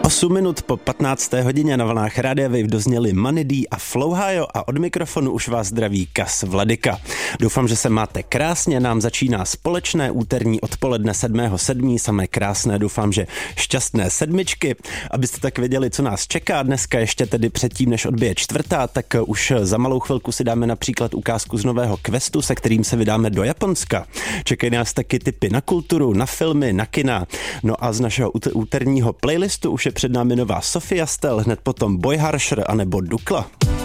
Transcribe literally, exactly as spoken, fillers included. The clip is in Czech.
osm minut po patnácté hodině na vlnách Rádia Wave dozněli Money D a Flowhajo a od mikrofonu už vás zdraví Kas Vladyka. Doufám, že se máte krásně, nám začíná společné úterní odpoledne sedmého sedmého samé krásné, doufám, že šťastné sedmičky. Abyste tak věděli, co nás čeká dneska, ještě tedy předtím, než odbije čtvrtá, tak už za malou chvilku si dáme například ukázku z nového questu, se kterým se vydáme do Japonska. Čekají nás taky tipy na kulturu, na filmy, na kina. No a z našeho úterního playlistu už je před námi nová Sofia Stell, hned potom Boy Harsher anebo Dukla.